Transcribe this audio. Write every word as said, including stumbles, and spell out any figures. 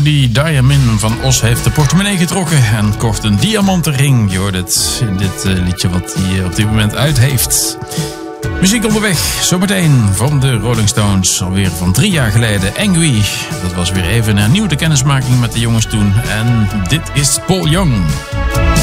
Jody Diamond van Os heeft de portemonnee getrokken en kocht een diamanten ring. Je hoort het in dit uh, liedje wat hij op dit moment uit heeft. Muziek onderweg, zometeen van de Rolling Stones, alweer van drie jaar geleden. Angry, dat was weer even een hernieuwde kennismaking met de jongens toen. En dit is Paul Young.